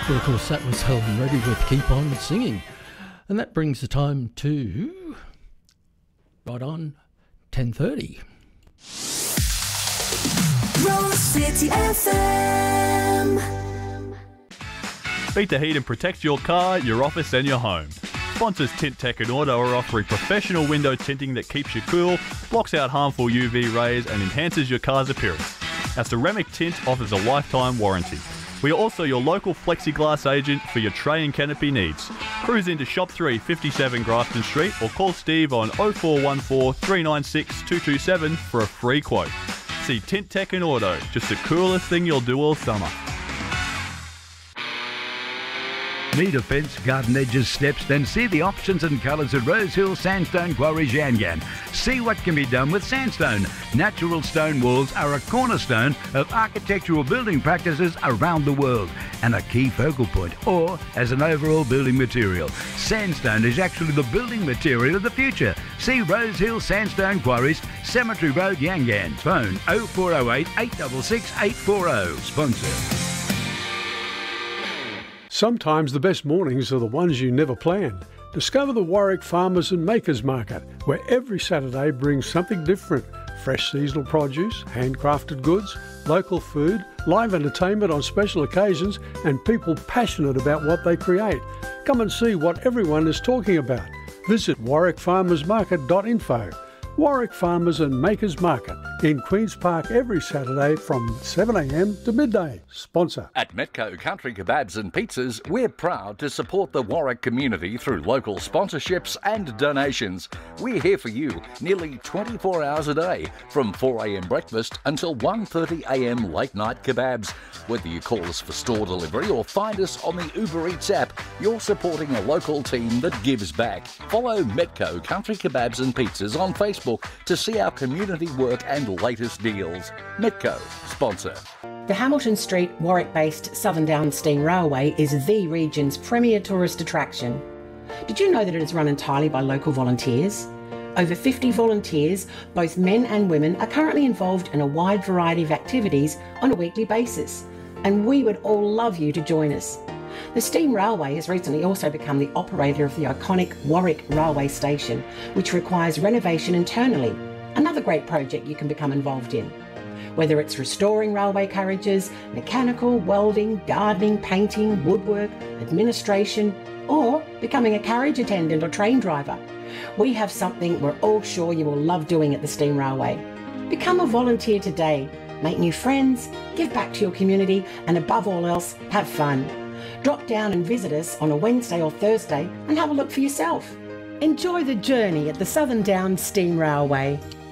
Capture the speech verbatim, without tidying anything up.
Well, of course, that was Helen Reddy with Keep On Singing. And that brings the time to, right on, ten thirty. Rose City F M. Beat the heat and protect your car, your office and your home. Sponsors Tint Tech and Auto are offering professional window tinting that keeps you cool, blocks out harmful U V rays and enhances your car's appearance. Our ceramic tint offers a lifetime warranty. We are also your local plexiglass agent for your tray and canopy needs. Cruise into Shop three, fifty-seven Grafton Street or call Steve on oh four one four, three nine six, two two seven for a free quote. See Tint Tech and Auto, just the coolest thing you'll do all summer. Need a fence, garden edges, steps? Then see the options and colours at Rosehill Sandstone Quarries Yangan. See what can be done with sandstone. Natural stone walls are a cornerstone of architectural building practices around the world and a key focal point, or as an overall building material. Sandstone is actually the building material of the future. See Rosehill Sandstone Quarries, Cemetery Road, Yangan. Phone oh four oh eight, eight six six, eight four oh. Sponsor. Sometimes the best mornings are the ones you never planned. Discover the Warwick Farmers and Makers Market, where every Saturday brings something different. Fresh seasonal produce, handcrafted goods, local food, live entertainment on special occasions, and people passionate about what they create. Come and see what everyone is talking about. Visit warwick farmers market dot info. Warwick Farmers and Makers Market in Queen's Park every Saturday from seven a m to midday. Sponsor. At Metco Country Kebabs and Pizzas, we're proud to support the Warwick community through local sponsorships and donations. We're here for you nearly twenty-four hours a day, from four a m breakfast until one thirty a m late night kebabs. Whether you call us for store delivery or find us on the Uber Eats app, you're supporting a local team that gives back. Follow Metco Country Kebabs and Pizzas on Facebook to see our community work and latest deals. Metco, sponsor. The Hamilton Street, Warwick-based Southern Downs Steam Railway is the region's premier tourist attraction. Did you know that it is run entirely by local volunteers? Over fifty volunteers, both men and women, are currently involved in a wide variety of activities on a weekly basis, and we would all love you to join us. The Steam Railway has recently also become the operator of the iconic Warwick Railway Station, which requires renovation internally, another great project you can become involved in. Whether it's restoring railway carriages, mechanical, welding, gardening, painting, woodwork, administration, or becoming a carriage attendant or train driver, we have something we're all sure you will love doing at the Steam Railway. Become a volunteer today, make new friends, give back to your community, and above all else, have fun. Drop down and visit us on a Wednesday or Thursday and have a look for yourself. Enjoy the journey at the Southern Downs Steam Railway.